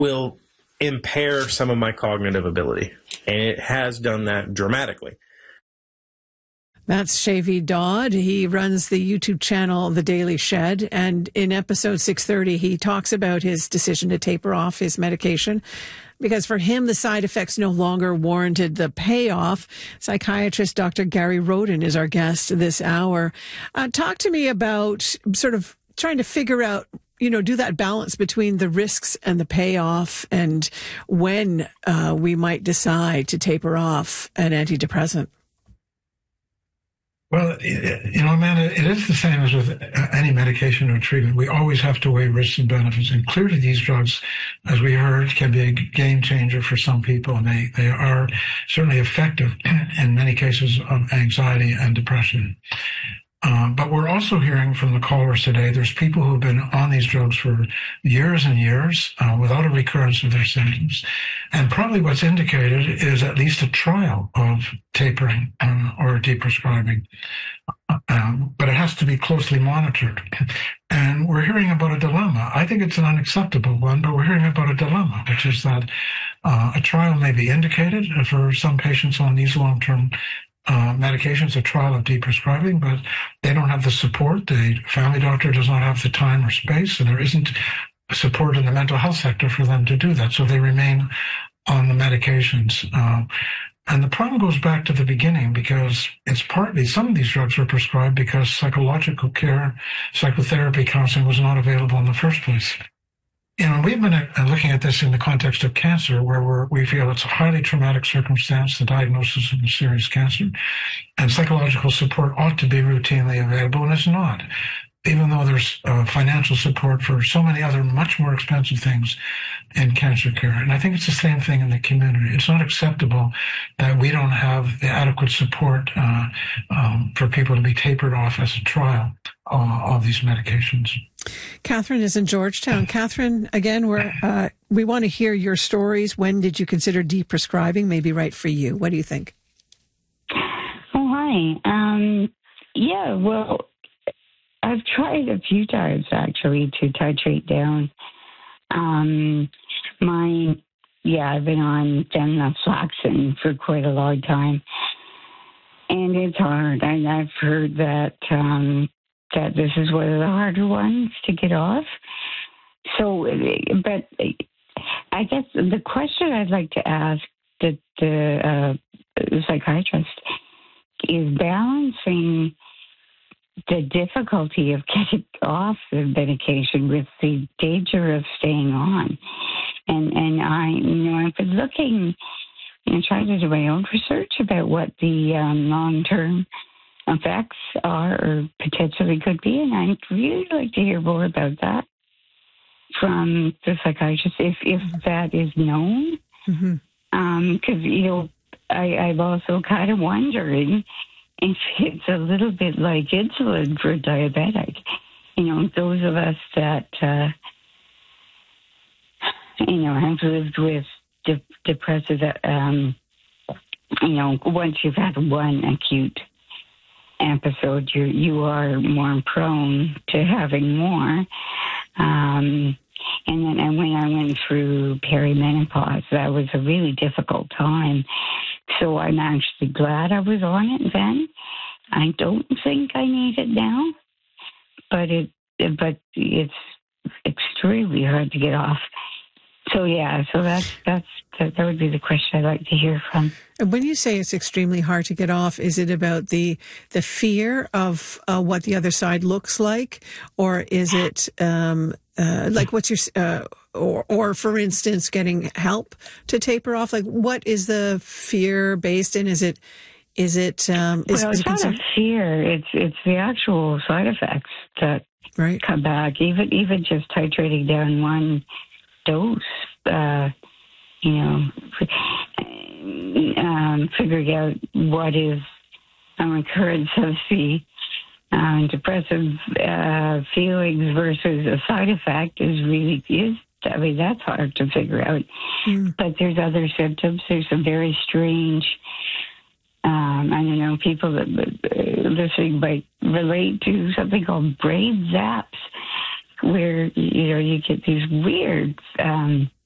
will impair some of my cognitive ability. And it has done that dramatically. That's Shavi Dodd. He runs the YouTube channel, The Daily Shed. And in episode 630, he talks about his decision to taper off his medication because for him, the side effects no longer warranted the payoff. Psychiatrist Dr. Gary Roden is our guest this hour. Talk to me about sort of trying to figure out, do that balance between the risks and the payoff and when we might decide to taper off an antidepressant. Well, Amanda, it is the same as with any medication or treatment. We always have to weigh risks and benefits. And clearly these drugs, as we heard, can be a game changer for some people. And they are certainly effective in many cases of anxiety and depression. But we're also hearing from the callers today, there's people who've been on these drugs for years and years without a recurrence of their symptoms. And probably what's indicated is at least a trial of tapering or deprescribing. But it has to be closely monitored. And we're hearing about a dilemma. I think it's an unacceptable one, but we're hearing about a dilemma, which is that a trial may be indicated for some patients on these long-term medications, a trial of deprescribing, but they don't have the support. The family doctor does not have the time or space, and there isn't support in the mental health sector for them to do that. So they remain on the medications. And the problem goes back to the beginning because it's partly some of these drugs were prescribed because psychological care, psychotherapy, counseling was not available in the first place. We've been looking at this in the context of cancer, where we feel it's a highly traumatic circumstance, the diagnosis of a serious cancer, and psychological support ought to be routinely available, and it's not, even though there's financial support for so many other much more expensive things in cancer care. And I think it's the same thing in the community. It's not acceptable that we don't have the adequate support for people to be tapered off as a trial of these medications. Catherine is in Georgetown. Catherine, again, we want to hear your stories. When did you consider deprescribing may be right for you? What do you think? Oh, hi. Well, I've tried a few times, actually, to titrate down. I've been on venlafaxine for quite a long time, and it's hard. And I've heard that this is one of the harder ones to get off. So, but I guess the question I'd like to ask the psychiatrist is balancing the difficulty of getting off the medication with the danger of staying on. And I've been looking and trying to do my own research about what the long-term effects are or potentially could be, and I'd really like to hear more about that from the psychiatrist, if that is known. Because, I'm also kind of wondering if it's a little bit like insulin for diabetic. Those of us that, have lived with depressive, once you've had one acute episode, you are more prone to having more. And when I went through perimenopause, that was a really difficult time. So I'm actually glad I was on it then. I don't think I need it now, but it's extremely hard to get off. So that would be the question I'd like to hear from. And when you say it's extremely hard to get off, is it about the fear of what the other side looks like, or is it like what's your or for instance getting help to taper off? Like what is the fear based in? Is it it's not a fear. It's the actual side effects that come back. Even just titrating down one dose, figuring out what is a recurrence of the depressive feelings versus a side effect that's hard to figure out. But there's other symptoms. There's some very strange, people that listening might relate to something called brain zaps, where, you get these weird